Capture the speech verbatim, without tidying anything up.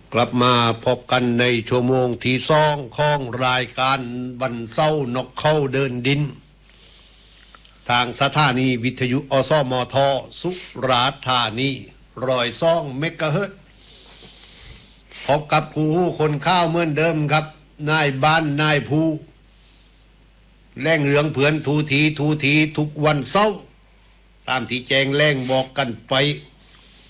กลับมาพบกันในชั่วโมงที่สองของรายการวันเสาร์นกเข้าเดินดินทางสถานีวิทยุอสมทสุราษฎร์ธานีรอยซ่องเมกะเฮิรตซ์พบกับผู้คนข้าวเหมือนเดิมครับนายบ้านนายผู้แล่งเหลืองเผือนทูทีทูทีทุกวันเสาร์ตามที่แจงแล่งบอกกันไป